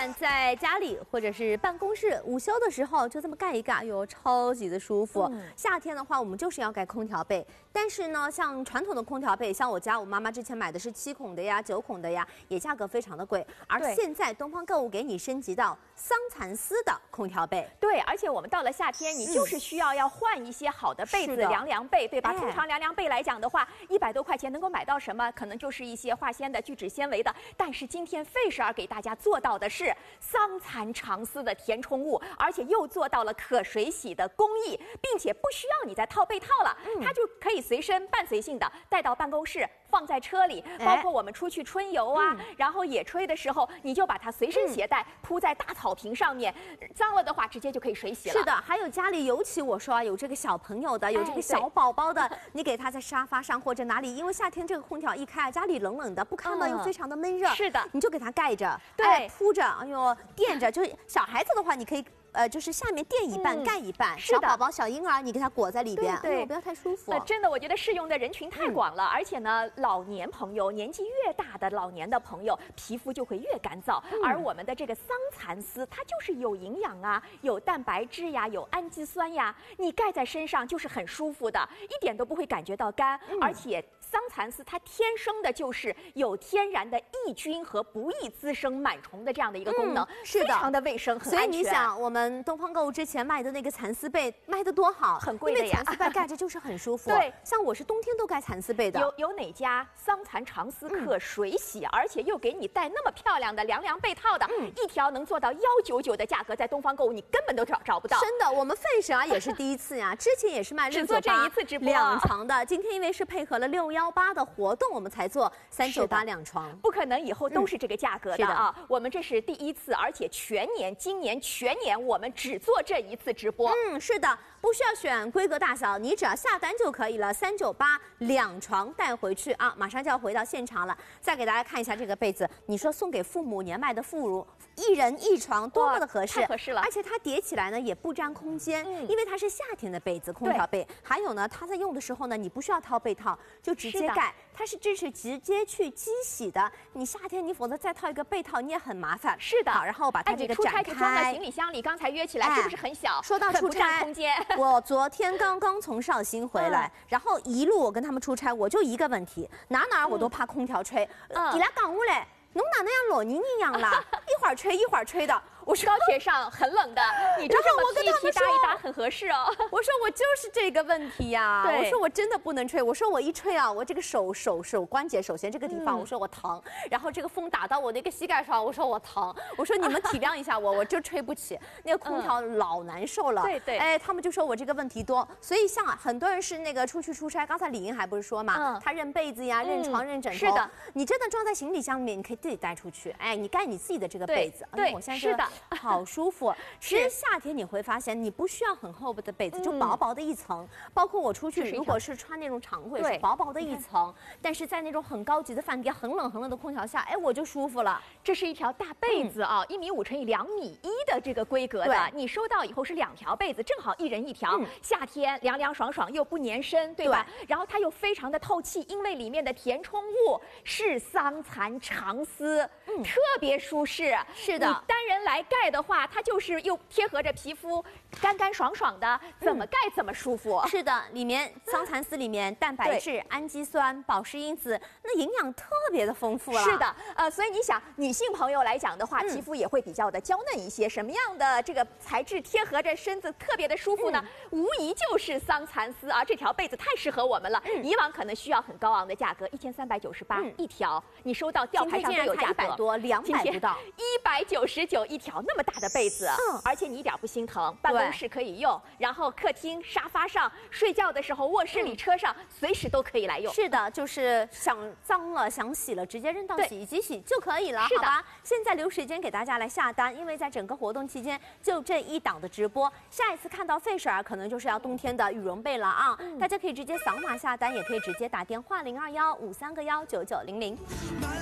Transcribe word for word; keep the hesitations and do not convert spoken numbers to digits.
管在家里或者是办公室，午休的时候就这么盖一盖，哎呦，超级的舒服。嗯、夏天的话，我们就是要盖空调被，但是呢，像传统的空调被，像我家我妈妈之前买的是七孔的呀、九孔的呀，也价格非常的贵。而现在东方购物给你升级到桑蚕丝的空调被。 对，而且我们到了夏天，你就是需要要换一些好的被子，嗯、凉凉被，对吧？哎、通常凉凉被来讲的话，一百多块钱能够买到什么？可能就是一些化纤的、聚酯纤维的。但是今天费舍尔给大家做到的是桑蚕长丝的填充物，而且又做到了可水洗的工艺，并且不需要你再套被套了，嗯、它就可以随身伴随性的带到办公室，放在车里，包括我们出去春游啊，哎、然后野炊的时候，你就把它随身携带，嗯、铺在大草坪上面，脏了的话直接就可以水洗了。 是的，还有家里尤其我说啊，有这个小朋友的，有这个小宝宝的，哎、你给他在沙发上或者哪里，因为夏天这个空调一开啊，家里冷冷的，不开门又非常的闷热， 是的， 你就给他盖着， 对， 哎、铺着，哎呦，垫着，就是小孩子的话，你可以。呃，就是下面垫一半，嗯、盖一半。小宝宝、小婴儿，你给他裹在里边， 对，对哎、不要太舒服。 呃，真的，我觉得适用的人群太广了，嗯、而且呢，老年朋友，年纪越大的老年的朋友，皮肤就会越干燥。嗯、而我们的这个桑蚕丝，它就是有营养啊，有蛋白质呀，有氨基酸呀，你盖在身上就是很舒服的，一点都不会感觉到干，嗯、而且。桑蚕丝它天生的就是有天然的抑菌和不易滋生螨虫的这样的一个功能， 嗯、是的， 非常的卫生，很安全。 所以你想，我们东方购物之前卖的那个蚕丝被卖的多好， 很贵的呀。 蚕丝被盖着就是很舒服。 对， 像我是冬天都盖蚕丝被的。 有有哪家桑蚕长丝可水洗，嗯、而且又给你带那么漂亮的凉凉被套的，嗯、一条能做到幺九九的价格，在东方购物你根本都找找不到。 真的，我们费舍尔也是第一次呀，之前也是卖只做这一次直播两床的，今天因为是配合了六幺八的活动。我们才做三九八两床， 不可能以后都是这个价格的啊！嗯、我们这是第一次，而且全年今年全年我们只做这一次直播。 嗯，是的，不需要选规格大小，你只要下单就可以了。三九八两床带回去啊！马上就要回到现场了，再给大家看一下这个被子，你说送给父母年迈的妇孺，一人一床，多么的合适， 太合适了！ 而且它叠起来呢也不占空间，嗯、因为它是夏天的被子，空调被。还有呢，它在用的时候呢，你不需要套被套，就直接盖，它是。支持直接去机洗的，你夏天你否则再套一个被套你也很麻烦。 是的， 好，然后把它这个展开， 哎、你出差可装到行李箱里，刚才约起来、哎、是不是很小？ 说到出差， 空间。 我昨天刚刚从绍兴回来，嗯、然后一路我跟他们出差，我就一个问题，哪哪我都怕空调吹。嗯，伊拉讲我嘞，侬哪能像老人一样啦？一会儿吹一会儿吹的。 我说高铁上很冷的，你就这么踢一踢搭一搭很合适哦。 我说我就是这个问题呀、啊，我说我真的不能吹，我说我一吹啊，我这个手手手关节首先这个地方，嗯、我说我疼，然后这个风打到我那个膝盖上，我说我疼，我说你们体谅一下我，我就吹不起，那个空调老难受了。 嗯、对对， 哎，他们就说我这个问题多，所以像很多人是那个出去出差，刚才李英还不是说嘛，嗯、他认被子呀、认床、认枕头， 是的， 你真的装在行李箱里面，你可以自己带出去，哎，你盖你自己的这个被子， 对， 我现在是的， 好舒服。其实夏天你会发现，你不需要很厚的被子，就薄薄的一层。包括我出去，如果是穿那种长裤，是薄薄的一层。但是在那种很高级的饭店，很冷很冷的空调下，哎，我就舒服了。 这是一条大被子啊，一米五乘以两米一的这个规格的。你收到以后是两条被子，正好一人一条。夏天凉凉爽爽又不粘身，对吧？然后它又非常的透气，因为里面的填充物是桑蚕长丝，特别舒适。 是的， 你单人来盖的话，它就是又贴合着皮肤，干干爽爽的，怎么盖怎么舒服。 嗯、是的，里面桑蚕丝里面蛋白质、氨基酸、保湿因子，那营养特别的丰富了。 是的，呃，所以你想，女性朋友来讲的话， 嗯、 皮肤也会比较的娇嫩一些。什么样的这个材质贴合着身子特别的舒服呢？嗯、无疑就是桑蚕丝啊！这条被子太适合我们了。嗯、以往可能需要很高昂的价格，一千三百九十八一条，你收到吊牌上都有价格， 一百多，两百不到， 一百九十九一条，那么大的被子。嗯，而且你一点不心疼，办公室可以用，然后客厅沙发上睡觉的时候，卧室里、车上、嗯、随时都可以来用。 是的，就是想脏了、想洗了，直接扔到洗衣机洗就可以了， 是的。 好吧？现在留时间给大家来下单，因为在整个活动期间就这一档的直播，下一次看到费舍尔可能就是要冬天的羽绒被了啊！嗯、大家可以直接扫码下单，也可以直接打电话零二幺五三个幺九九零零。